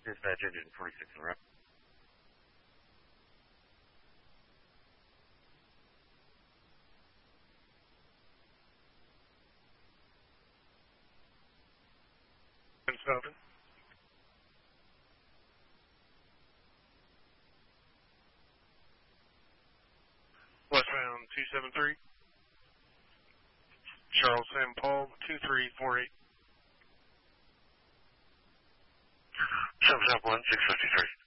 Dispatch engine 46 in route. Southern. Westbound 273. Charles Sam Paul 2348. 7 South 1, 653.